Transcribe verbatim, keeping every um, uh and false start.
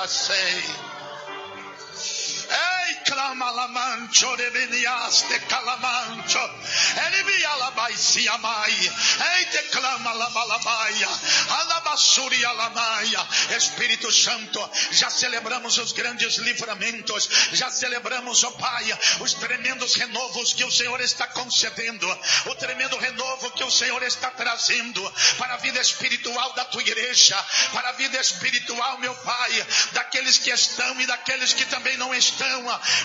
sei. Ei, clama lamancho, rebeniaste calamancho, elibia labai si amai, ei, te clama labalabaia, alabassuri alamaia. Espírito Santo, já celebramos os grandes livramentos, já celebramos, ó Pai, os tremendos renovos que o Senhor está concedendo, o tremendo renovo que o Senhor está trazendo para a vida espiritual da tua igreja, para a vida espiritual, meu Pai, daqueles que estão e daqueles que também não estão